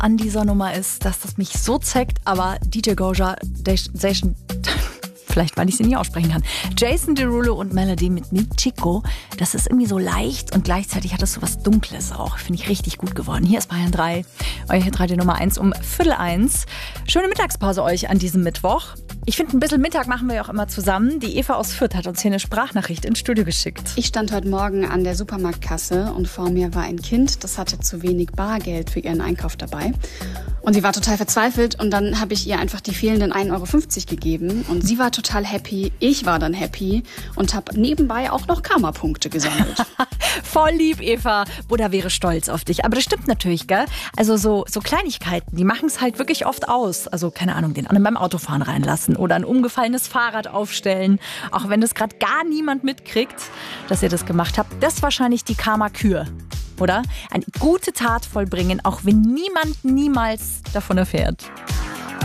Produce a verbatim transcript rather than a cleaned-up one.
an dieser Nummer ist, dass das mich so zeckt, aber D J Goja, Station, vielleicht weil ich sie nie aussprechen kann, Jason Derulo und Melody mit Mi Chico, das ist irgendwie so leicht und gleichzeitig hat es so was Dunkles auch. Finde ich richtig gut geworden. Hier ist Bayern drei, euer Hitradio Nummer eins um Viertel eins. Schöne Mittagspause euch an diesem Mittwoch. Ich finde, ein bisschen Mittag machen wir ja auch immer zusammen. Die Eva aus Fürth hat uns hier eine Sprachnachricht ins Studio geschickt. Ich stand heute Morgen an der Supermarktkasse und vor mir war ein Kind, das hatte zu wenig Bargeld für ihren Einkauf dabei. Und sie war total verzweifelt und dann habe ich ihr einfach die fehlenden ein Euro fünfzig gegeben und sie war total happy, ich war dann happy und habe nebenbei auch noch Karma-Punkte gesammelt. Voll lieb, Eva. Buddha wäre stolz auf dich. Aber das stimmt natürlich, gell? Also so, so Kleinigkeiten, die machen es halt wirklich oft aus. Also keine Ahnung, den anderen beim Autofahren reinlassen oder ein umgefallenes Fahrrad aufstellen. Auch wenn das gerade gar niemand mitkriegt, dass ihr das gemacht habt. Das ist wahrscheinlich die Karma-Kür. Oder? Eine gute Tat vollbringen, auch wenn niemand niemals davon erfährt.